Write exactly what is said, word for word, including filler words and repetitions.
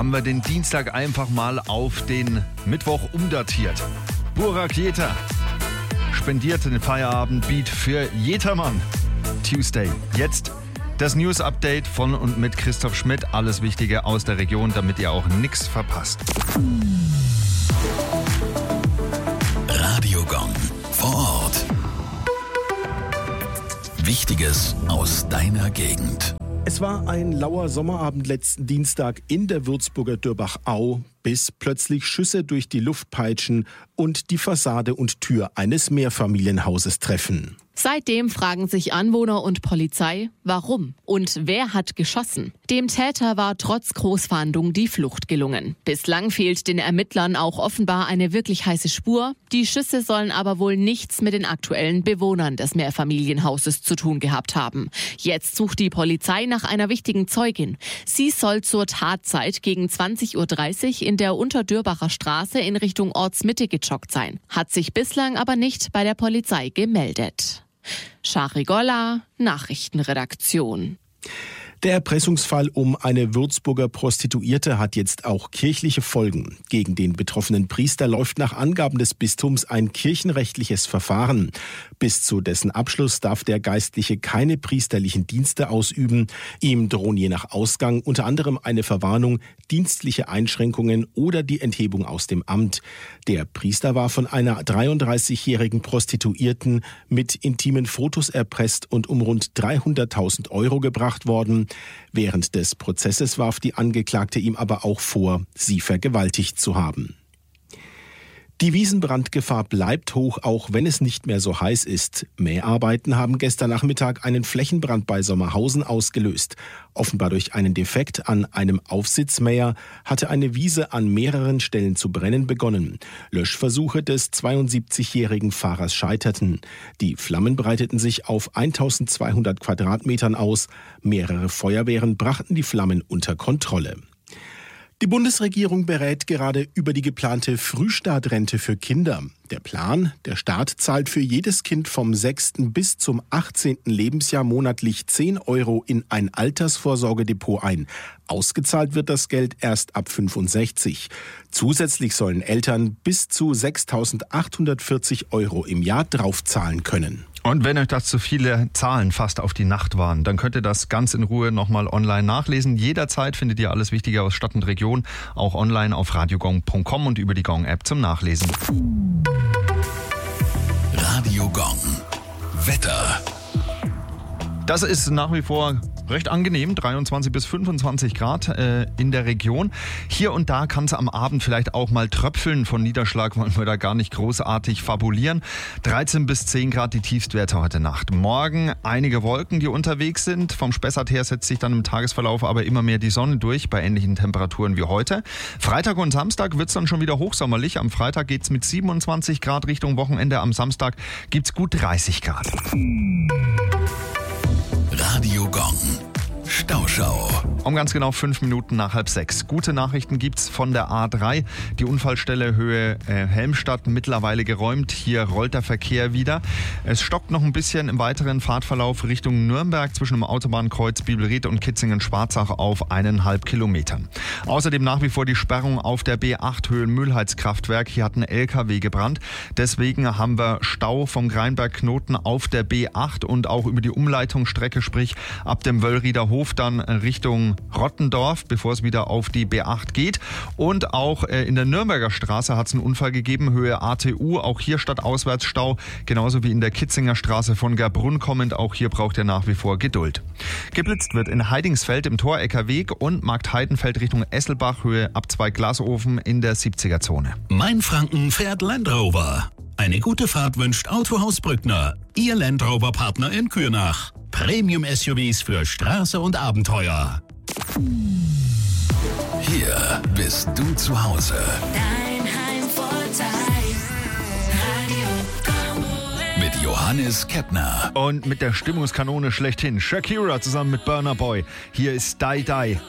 haben wir den Dienstag einfach mal auf den Mittwoch umdatiert. Burak Jeter spendierte den Feierabend-Beat für Jetermann. Tuesday. Jetzt das News-Update von und mit Christoph Schmidt. Alles Wichtige aus der Region, damit ihr auch nichts verpasst. Radiogong vor Ort. Wichtiges aus deiner Gegend. Es war ein lauer Sommerabend letzten Dienstag in der Würzburger Dürbach-Au, bis plötzlich Schüsse durch die Luft peitschen und die Fassade und Tür eines Mehrfamilienhauses treffen. Seitdem fragen sich Anwohner und Polizei, warum und wer hat geschossen. Dem Täter war trotz Großfahndung die Flucht gelungen. Bislang fehlt den Ermittlern auch offenbar eine wirklich heiße Spur. Die Schüsse sollen aber wohl nichts mit den aktuellen Bewohnern des Mehrfamilienhauses zu tun gehabt haben. Jetzt sucht die Polizei nach einer wichtigen Zeugin. Sie soll zur Tatzeit gegen zwanzig Uhr dreißig in der Unterdürbacher Straße in Richtung Ortsmitte gejoggt sein. Hat sich bislang aber nicht bei der Polizei gemeldet. Shari Golla, Nachrichtenredaktion. Der Erpressungsfall um eine Würzburger Prostituierte hat jetzt auch kirchliche Folgen. Gegen den betroffenen Priester läuft nach Angaben des Bistums ein kirchenrechtliches Verfahren. Bis zu dessen Abschluss darf der Geistliche keine priesterlichen Dienste ausüben. Ihm drohen je nach Ausgang unter anderem eine Verwarnung, dienstliche Einschränkungen oder die Enthebung aus dem Amt. Der Priester war von einer dreiunddreißigjährigen Prostituierten mit intimen Fotos erpresst und um rund dreihunderttausend Euro gebracht worden. Während des Prozesses warf die Angeklagte ihm aber auch vor, sie vergewaltigt zu haben. Die Wiesenbrandgefahr bleibt hoch, auch wenn es nicht mehr so heiß ist. Mäharbeiten haben gestern Nachmittag einen Flächenbrand bei Sommerhausen ausgelöst. Offenbar durch einen Defekt an einem Aufsitzmäher hatte eine Wiese an mehreren Stellen zu brennen begonnen. Löschversuche des zweiundsiebzigjährigen Fahrers scheiterten. Die Flammen breiteten sich auf eintausendzweihundert Quadratmetern aus. Mehrere Feuerwehren brachten die Flammen unter Kontrolle. Die Bundesregierung berät gerade über die geplante Frühstartrente für Kinder. Der Plan: Der Staat zahlt für jedes Kind vom sechsten bis zum achtzehnten Lebensjahr monatlich zehn Euro in ein Altersvorsorgedepot ein. Ausgezahlt wird das Geld erst ab fünfundsechzig. Zusätzlich sollen Eltern bis zu sechstausendachthundertvierzig Euro im Jahr draufzahlen können. Und wenn euch das zu viele Zahlen fast auf die Nacht waren, dann könnt ihr das ganz in Ruhe nochmal online nachlesen. Jederzeit findet ihr alles Wichtige aus Stadt und Region, auch online auf radiogong punkt com und über die Gong-App zum Nachlesen. Radiogong. Wetter. Das ist nach wie vor recht angenehm, dreiundzwanzig bis fünfundzwanzig Grad äh, in der Region. Hier und da kann es am Abend vielleicht auch mal tröpfeln. Von Niederschlag wollen wir da gar nicht großartig fabulieren. dreizehn bis zehn Grad die Tiefstwerte heute Nacht. Morgen einige Wolken, die unterwegs sind. Vom Spessart her setzt sich dann im Tagesverlauf aber immer mehr die Sonne durch, bei ähnlichen Temperaturen wie heute. Freitag und Samstag wird es dann schon wieder hochsommerlich. Am Freitag geht es mit siebenundzwanzig Grad Richtung Wochenende. Am Samstag gibt es gut dreißig Grad. Radiogong. Stauschau. Um ganz genau fünf Minuten nach halb sechs. Gute Nachrichten gibt's von der A drei. Die Unfallstelle Höhe äh, Helmstadt mittlerweile geräumt. Hier rollt der Verkehr wieder. Es stockt noch ein bisschen im weiteren Fahrtverlauf Richtung Nürnberg zwischen dem Autobahnkreuz Bibelried und Kitzingen-Schwarzach auf eineinhalb Kilometern. Außerdem nach wie vor die Sperrung auf der B acht Höhen-Mühlheitskraftwerk. Hier hat ein L K W gebrannt. Deswegen haben wir Stau vom Greinberg-Knoten auf der B acht und auch über die Umleitungsstrecke, sprich ab dem Wöllrieder Hof dann Richtung Rottendorf, bevor es wieder auf die B acht geht. Und auch in der Nürnberger Straße hat es einen Unfall gegeben, Höhe A T U. Auch hier Stadtauswärtsstau, genauso wie in der Kitzinger Straße von Gerbrunn kommend. Auch hier braucht ihr nach wie vor Geduld. Geblitzt wird in Heidingsfeld im Torecker Weg und Markt Heidenfeld Richtung Esselbach, Höhe ab zwei Glasofen in der siebziger Zone. Mainfranken fährt Land Rover. Eine gute Fahrt wünscht Autohaus Brückner. Ihr Land Rover Partner in Kürnach. Premium-S U Vs für Straße und Abenteuer. Hier bist du zu Hause. Dein Heimvorteil. Radio Gong. Mit Johannes Keppner. Und mit der Stimmungskanone schlechthin, Shakira zusammen mit Burna Boy. Hier ist Die Die.